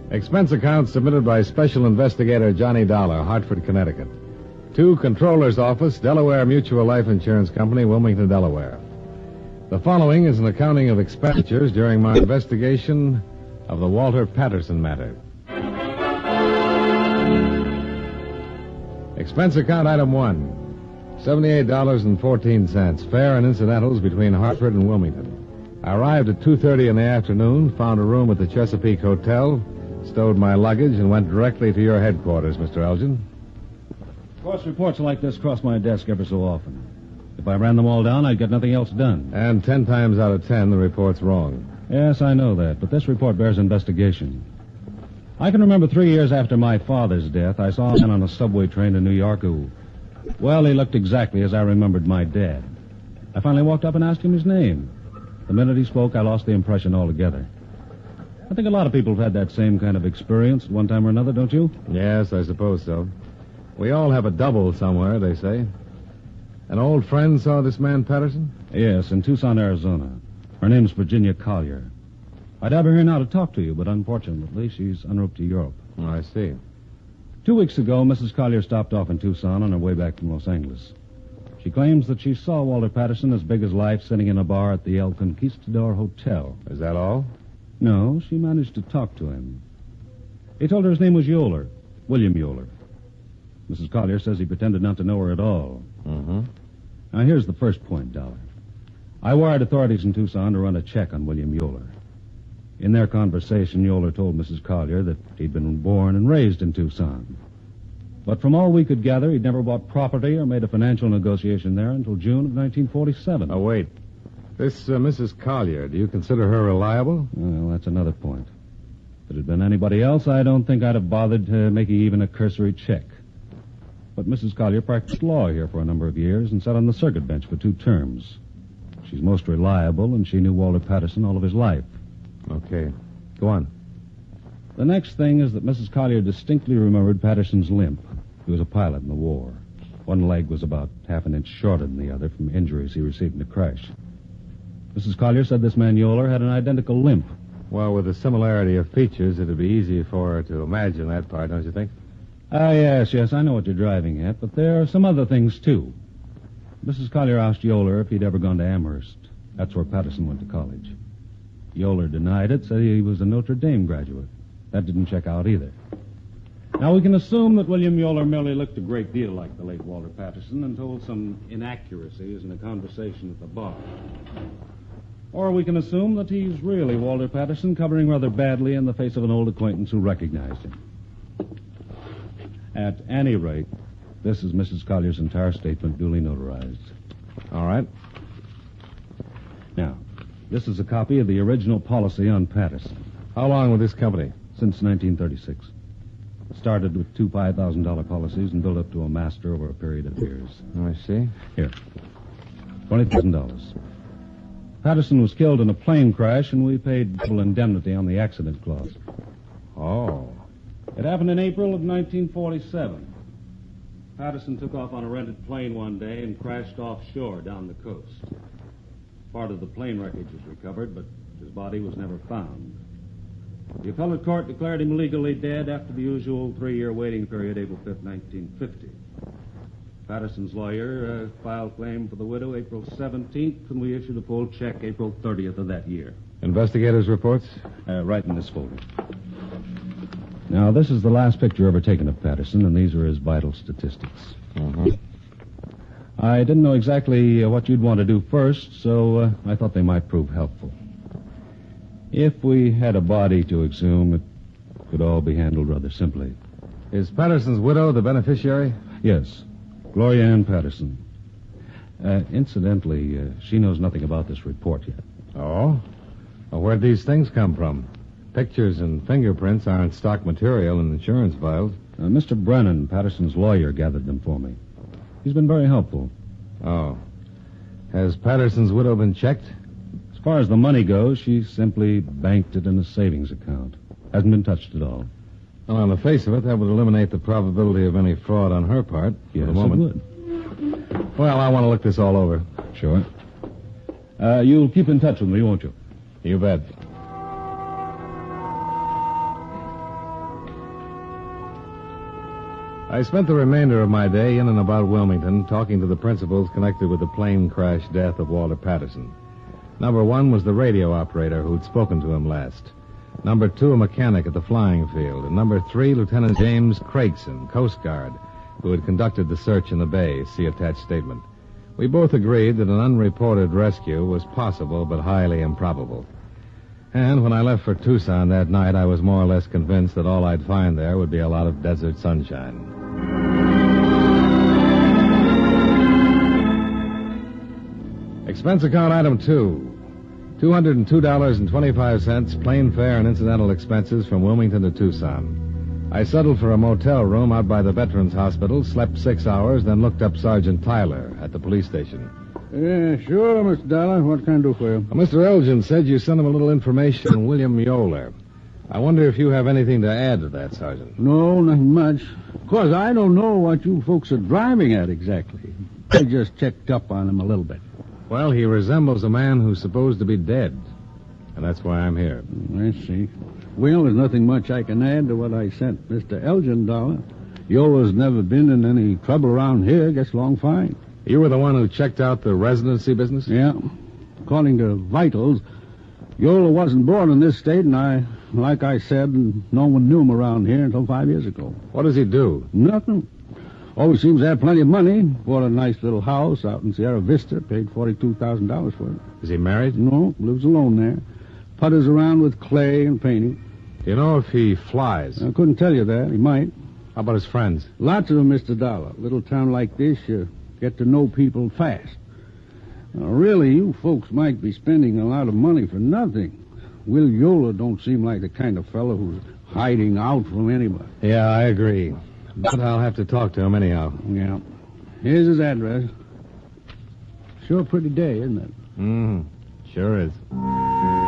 Expense account submitted by Special Investigator Johnny Dollar, Hartford, Connecticut. To Controller's Office, Delaware Mutual Life Insurance Company, Wilmington, Delaware. The following is an accounting of expenditures during my investigation of the Walter Patterson matter. Expense account item 1, $78.14, fare and incidentals between Hartford and Wilmington. I arrived at 2:30 in the afternoon, found a room at the Chesapeake Hotel, stowed my luggage, and went directly to your headquarters, Mr. Elgin. Of course, reports like this cross my desk every so often. If I ran them all down, I'd get nothing else done. And 10 times out of 10, the report's wrong. Yes, I know that, but this report bears investigation. I can remember 3 years after my father's death, I saw a man on a subway train in New York who, well, he looked exactly as I remembered my dad. I finally walked up and asked him his name. The minute he spoke, I lost the impression altogether. I think a lot of people have had that same kind of experience at one time or another, don't you? Yes, I suppose so. We all have a double somewhere, they say. An old friend saw this man, Patterson? Yes, in Tucson, Arizona. Her name's Virginia Collier. I'd have her here now to talk to you, but unfortunately, she's en route to Europe. Oh, I see. 2 weeks ago, Mrs. Collier stopped off in Tucson on her way back from Los Angeles. She claims that she saw Walter Patterson, as big as life, sitting in a bar at the El Conquistador Hotel. Is that all? No, she managed to talk to him. He told her his name was Yoler, William Yoler. Mrs. Collier says he pretended not to know her at all. Mm-hmm. Now, here's the first point, Dollar. I wired authorities in Tucson to run a check on William Yoler. In their conversation, Yoler told Mrs. Collier that he'd been born and raised in Tucson. But from all we could gather, he'd never bought property or made a financial negotiation there until June of 1947. Oh, wait. This Mrs. Collier, do you consider her reliable? Well, that's another point. If it had been anybody else, I don't think I'd have bothered making even a cursory check. But Mrs. Collier practiced law here for a number of years and sat on the circuit bench for 2 terms. She's most reliable, and she knew Walter Patterson all of his life. Okay. Go on. The next thing is that Mrs. Collier distinctly remembered Patterson's limp. He was a pilot in the war. One leg was about half an inch shorter than the other from injuries he received in the crash. Mrs. Collier said this man Yoler had an identical limp. Well, with the similarity of features, it'd be easy for her to imagine that part, don't you think? Yes, I know what you're driving at, but there are some other things, too. Mrs. Collier asked Yoler if he'd ever gone to Amherst. That's where Patterson went to college. Yoler denied it, said he was a Notre Dame graduate. That didn't check out either. Now, we can assume that William Yoler merely looked a great deal like the late Walter Patterson and told some inaccuracies in a conversation at the bar. Or we can assume that he's really Walter Patterson, covering rather badly in the face of an old acquaintance who recognized him. At any rate, this is Mrs. Collier's entire statement, duly notarized. All right. Now, this is a copy of the original policy on Patterson. How long with this company? Since 1936. Started with 2 $5,000 policies and built up to a master over a period of years. I see. Here. $20,000. Patterson was killed in a plane crash, and we paid double indemnity on the accident clause. Oh. It happened in April of 1947. Patterson took off on a rented plane one day and crashed offshore down the coast. Part of the plane wreckage was recovered, but his body was never found. The appellate court declared him legally dead after the usual 3-year waiting period, April 5th, 1950. Patterson's lawyer filed claim for the widow April 17th, and we issued a full check April 30th of that year. Investigators' reports? Right in this folder. Now, this is the last picture ever taken of Patterson, and these are his vital statistics. Mm-hmm. I didn't know exactly what you'd want to do first, so I thought they might prove helpful. If we had a body to exhume, it could all be handled rather simply. Is Patterson's widow the beneficiary? Yes, Gloria Ann Patterson. Incidentally, she knows nothing about this report yet. Oh? Well, where'd these things come from? Pictures and fingerprints aren't stock material in insurance files. Mr. Brennan, Patterson's lawyer, gathered them for me. He's been very helpful. Oh. Has Patterson's widow been checked? As far as the money goes, she simply banked it in a savings account. Hasn't been touched at all. Well, on the face of it, that would eliminate the probability of any fraud on her part. Yes, for the moment. It would. Well, I want to look this all over. Sure. You'll keep in touch with me, won't you? You bet. I spent the remainder of my day in and about Wilmington talking to the principals connected with the plane crash death of Walter Patterson. Number 1 was the radio operator who'd spoken to him last. Number 2, a mechanic at the flying field. And number 3, Lieutenant James Craigson, Coast Guard, who had conducted the search in the bay. See attached statement. We both agreed that an unreported rescue was possible but highly improbable. And when I left for Tucson that night, I was more or less convinced that all I'd find there would be a lot of desert sunshine. Expense account item 2. $202.25 plane fare and incidental expenses from Wilmington to Tucson. I settled for a motel room out by the Veterans Hospital, slept 6 hours, then looked up Sergeant Tyler at the police station. Yeah, sure, Mr. Dollar. What can I do for you? Mr. Elgin said you sent him a little information on William Yoler. I wonder if you have anything to add to that, Sergeant. No, nothing much. Of course, I don't know what you folks are driving at exactly. I just checked up on him a little bit. Well, he resembles a man who's supposed to be dead. And that's why I'm here. I see. Well, there's nothing much I can add to what I sent Mr. Elgin, Dollar. Yoler's never been in any trouble around here. Gets along fine. You were the one who checked out the residency business? Yeah. According to vitals, Yoler wasn't born in this state, and like I said, no one knew him around here until 5 years ago. What does he do? Nothing. Always seems to have plenty of money. Bought a nice little house out in Sierra Vista. Paid $42,000 for it. Is he married? No, lives alone there. Putters around with clay and painting. Do you know if he flies? I couldn't tell you that. He might. How about his friends? Lots of them, Mr. Dollar. Little town like this, you get to know people fast. Now, really, you folks might be spending a lot of money for nothing. Will Yoler don't seem like the kind of fellow who's hiding out from anybody. Yeah, I agree. But I'll have to talk to him anyhow. Yeah. Here's his address. Sure pretty day, isn't it? Sure is.